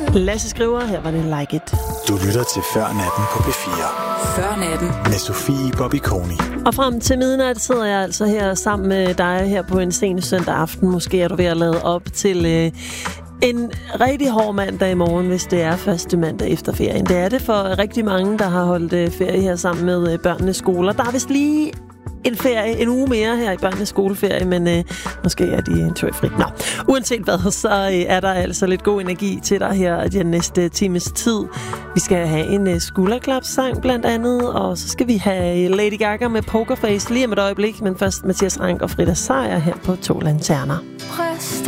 Lasse skriver, her var det Like It. Du lytter til Før Natten på P4. Før Natten. Med Sofie Bobby-Koni. Og frem til midnat sidder jeg altså her sammen med dig her på en sen søndag aften. Måske er du ved at lade op til en rigtig hård mandag i morgen, hvis det er første mandag efter ferien. Det er det for rigtig mange, der har holdt ferie her sammen med børnenes skoler. Der er vist lige en uge mere her i børnenes skoleferie, men måske er de en tur i fri. Nå, uanset hvad, så er der altså lidt god energi til dig her den næste times tid. Vi skal have en skulderklapssang blandt andet, og så skal vi have Lady Gaga med Pokerface lige om et øjeblik, men først Mathias Rank og Frida Sejer her på 2 Lanterner.